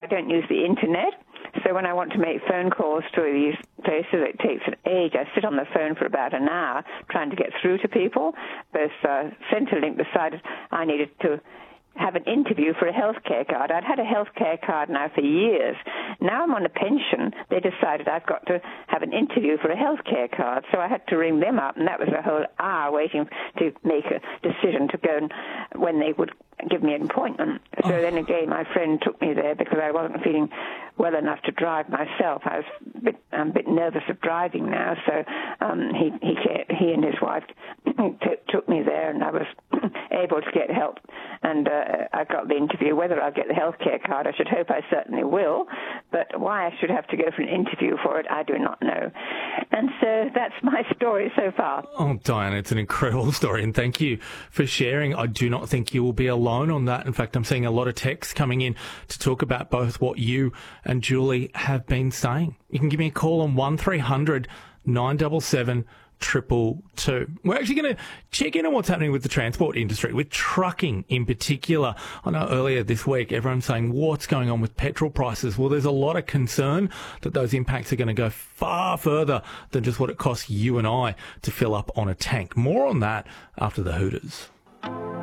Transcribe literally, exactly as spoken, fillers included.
don't use the internet. So when I want to make phone calls to these places, it takes an age. I sit on the phone for about an hour trying to get through to people. Both uh, Centrelink decided I needed to have an interview for a healthcare card. I'd had a healthcare card now for years. Now I'm on a pension. They decided I've got to have an interview for a healthcare card. So I had to ring them up, and that was a whole hour waiting to make a decision to go and when they would give me an appointment. So oh. then again, my friend took me there because I wasn't feeling well enough to drive myself. I was a bit, I'm a bit nervous of driving now, so um, he he he and his wife t- took me there, and I was able to get help. And uh, I got the interview. Whether I'll get the healthcare card, I should hope I certainly will. But why I should have to go for an interview for it, I do not know. And so that's my story so far. Oh, Diana, it's an incredible story, and thank you for sharing. I do not think you will be alone on that. In fact, I'm seeing a lot of texts coming in to talk about both what you and Julie have been saying. You can give me a call on one three hundred nine seven seven triple two. We're actually going to check in on what's happening with the transport industry, with trucking in particular. I know earlier this week everyone's saying what's going on with petrol prices. Well, there's a lot of concern that those impacts are going to go far further than just what it costs you and I to fill up on a tank. More on that after the Hooters.